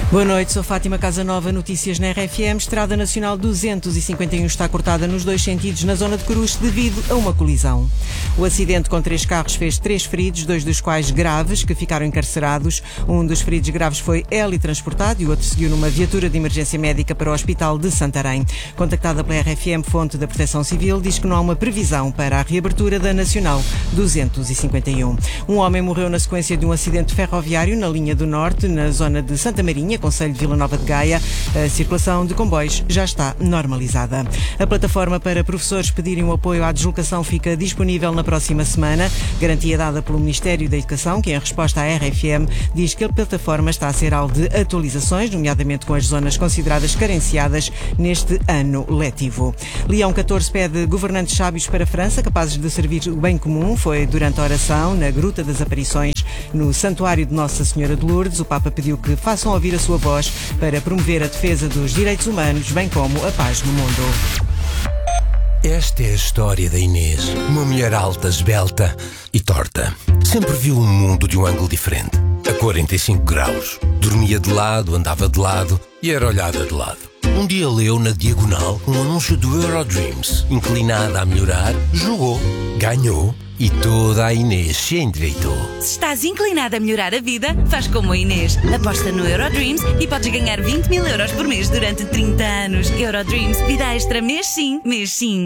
Boa noite, sou Fátima Casanova, notícias na RFM. Estrada Nacional 251 está cortada nos dois sentidos na zona de Cruz devido a uma colisão. O acidente com 3 carros fez 3 feridos, 2 dos quais graves, que ficaram encarcerados. Um dos feridos graves foi transportado e o outro seguiu numa viatura de emergência médica para o Hospital de Santarém. Contactada pela RFM, fonte da Proteção Civil diz que não há uma previsão para a reabertura da Nacional 251. Um homem morreu na sequência de um acidente ferroviário na linha do Norte, na zona de Santa Marinha, concelho de Vila Nova de Gaia. A circulação de comboios já está normalizada. A plataforma para professores pedirem o apoio à deslocação fica disponível na próxima semana. Garantia dada pelo Ministério da Educação, que em resposta à RFM diz que a plataforma está a ser alvo de atualizações, nomeadamente com as zonas consideradas carenciadas neste ano letivo. Leão XIV pede governantes sábios para a França, capazes de servir o bem comum. Foi durante a oração na Gruta das Aparições, no Santuário de Nossa Senhora de Lourdes. O Papa pediu que façam ouvir a sua voz para promover a defesa dos direitos humanos, bem como a paz no mundo. Esta é a história da Inês, uma mulher alta, esbelta e torta. Sempre viu o mundo de um ângulo diferente, a 45 graus. Dormia de lado, andava de lado e era olhada de lado. Um dia leu na diagonal um anúncio do Eurodreams. Inclinada a melhorar, jogou, ganhou e toda a Inês se endireitou. Se estás inclinada a melhorar a vida, faz como a Inês. Aposta no Eurodreams e podes ganhar 20 mil euros por mês durante 30 anos. Eurodreams, vida extra mês sim, mês sim.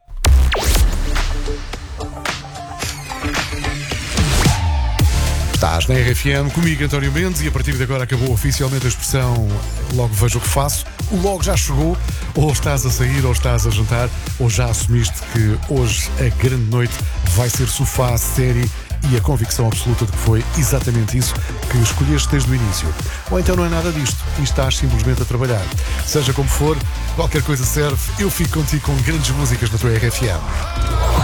Estás na RFM comigo, António Mendes, e a partir de agora acabou oficialmente a expressão logo vejo o que faço. O logo já chegou, ou estás a sair, ou estás a jantar, ou já assumiste que hoje a grande noite vai ser sofá, série e a convicção absoluta de que foi exatamente isso que escolheste desde o início. Ou então não é nada disto e estás simplesmente a trabalhar. Seja como for, qualquer coisa serve, eu fico contigo com grandes músicas na tua RFM.